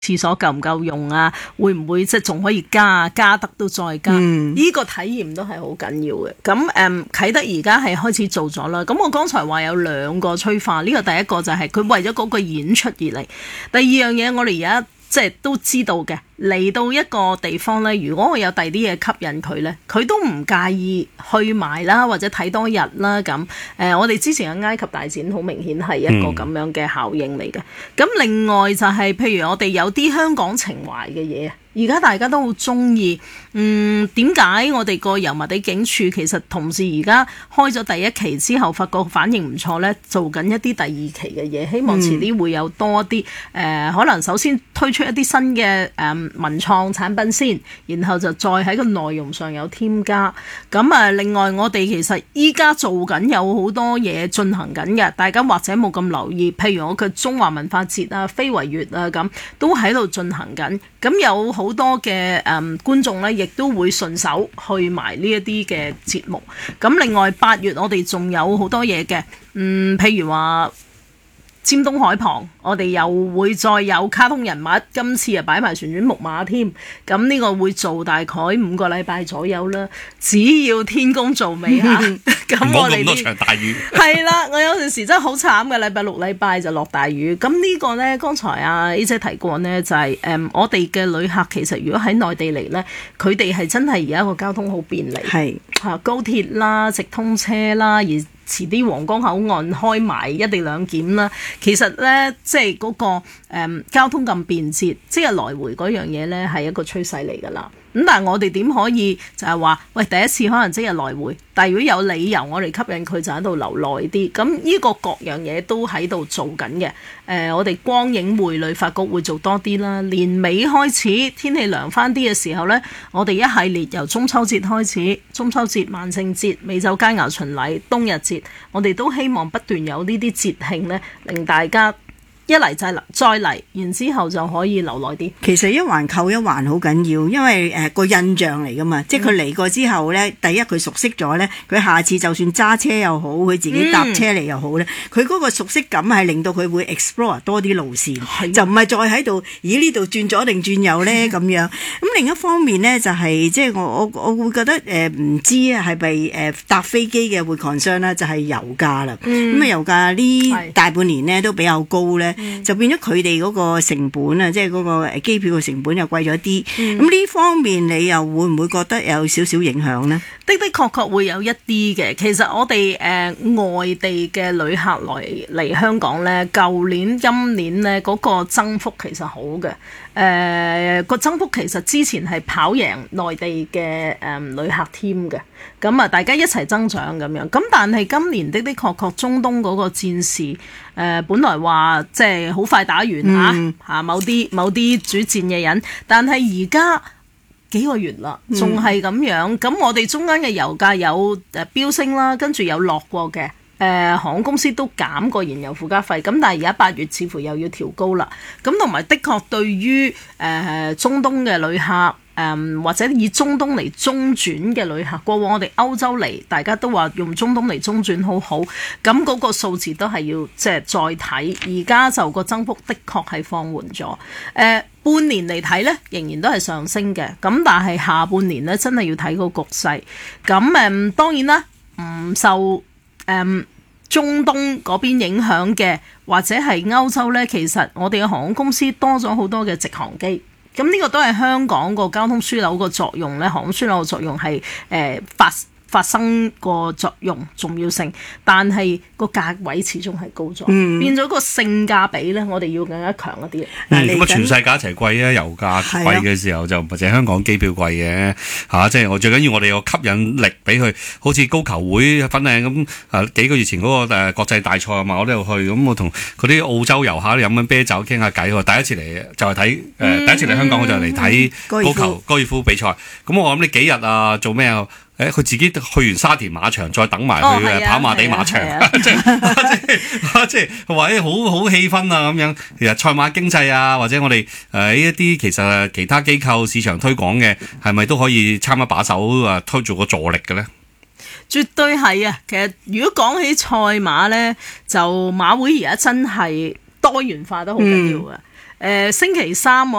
廁所夠唔夠用啊？會唔會即係仲可以加得都再加？呢個體驗都係好緊要嘅。咁啟德而家係開始做咗啦。咁我剛才話有2個催化，呢個第一個就係佢為咗嗰個演出而嚟。第二樣嘢我哋而家即係都知道嘅，嚟到一個地方呢，如果我有第二啲嘢吸引佢呢，佢都唔介意去埋啦，或者睇多日啦咁。我哋之前嘅埃及大展好明顯係一個咁樣嘅效應嚟嘅。咁另外就係譬如我哋有啲香港情懷嘅嘢，而家大家都好中意。點解我哋個油麻地警署其實同時而家開咗第1期之後，發覺反應唔錯呢，做緊一啲第2期嘅嘢，希望遲啲會有多啲可能首先推出一啲新嘅文創產品先，然後就再喺個內容上有添加。咁另外我哋其實依家做緊有好多嘢進行緊嘅，大家或者冇咁留意，譬如我嘅中華文化節啊、非遺月啊咁，都喺度進行緊。咁有好多嘅觀眾呢，亦都會順手去埋呢一啲嘅節目。咁另外8月我哋仲有好多嘢嘅，譬如話尖東海旁，我哋又會再有卡通人物，今次啊擺埋旋轉木馬添。咁呢個會做大概5個禮拜左右啦。只要天公造美嚇，咁我哋冇咁多場大雨。 係啦，我有陣時真係好慘嘅，禮拜6、禮拜就落大雨。咁呢個呢，剛才A 姐提過呢，就係我哋嘅旅客其實如果喺內地嚟呢，佢哋係真係而家個交通好便利，係高鐵啦、直通車啦，而遲啲皇崗口岸開埋1地2檢啦，其實呢，即係嗰個交通咁便捷，即係來回嗰樣嘢呢，係一個趨勢嚟㗎啦。咁但係我哋點可以就係話，喂，第一次可能即日來回，但係如果有理由我哋吸引佢就喺度留耐啲，咁呢個各樣嘢都喺度做緊嘅。我哋光影匯旅發局會做多啲啦。年尾開始天氣涼翻啲嘅時候呢，我哋一系列由中秋節開始，中秋節、萬聖節、美酒佳肴巡禮、冬日節，我哋都希望不斷有呢啲節慶呢，令大家一嚟就再嚟，然之後就可以留耐啲。 其實一環扣一環好緊要，因為個印象嚟噶嘛，即係佢嚟過之後呢，第一佢熟悉咗呢，佢下次就算揸車又好，佢自己搭車嚟又好呢，佢嗰個熟悉感係令到佢會 explore 多啲路線，就唔係再喺度，咦呢度轉左定轉右呢咁樣。咁另一方面呢，就係即係我會覺得唔知啊係咪搭飛機嘅會 concern 啦，就係油價啦。咁油價呢大半年呢都比較高呢。就變咗佢哋嗰個成本啊，即係嗰個機票嘅成本又貴咗啲。咁呢方面你又會唔會覺得有少少影響呢？ 的確會有一啲嘅。其實我哋外地嘅旅客嚟香港呢，舊年、今年呢嗰個增幅其實好嘅。個增幅其實之前係跑贏內地嘅旅客添嘅。咁啊，大家一齊增長咁樣。咁但係今年的確中東嗰個戰事，本來話即係好快打完嚇某啲主戰嘅人，但係而家幾個月啦，仲係咁樣。咁我哋中間嘅油價有飆升啦，跟住有落過嘅。航空公司都減過燃油附加費，咁但係而家8月似乎又要調高啦。咁同埋的確對於中東嘅旅客，或者以中東嚟中轉嘅旅客，過往我哋歐洲嚟，大家都話用中東嚟中轉好好，咁嗰個數字都係要即係再睇。而家就個增幅的確係放緩咗。半年嚟睇呢，仍然都係上升嘅。咁但係下半年呢，真係要睇個局勢。咁當然啦，唔受中東嗰邊影響嘅，或者係歐洲呢，其實我哋嘅航空公司多咗好多嘅直航機，咁呢個都係香港個交通樞紐個作用呢，航空樞紐個作用係發生個作用重要性，但係個價位始終係高咗，變咗個性價比呢，我哋要更加強一啲。 咁全世界一齊貴啊，油價貴嘅時候就唔係淨係香港機票貴嘅嚇，即係我最緊要我哋有吸引力俾佢，好似高球會粉嶺咁幾個月前嗰個國際大賽嘛，我都有去，咁我同嗰啲澳洲遊客飲緊啤酒傾下偈喎，第一次嚟就係睇第一次嚟香港我就嚟睇高爾夫比賽，咁我諗你幾日啊做咩啊？佢自己去完沙田馬場，再等埋去跑馬地馬場，即係話好氣氛啊咁樣。其實賽馬經濟啊，或者我哋一啲其實其他機構市場推廣嘅，係咪都可以參一把手啊，推做個助力嘅咧？ 絕對係啊！其實如果講起賽馬咧，就馬會而家真係多元化都好緊要嘅。星期三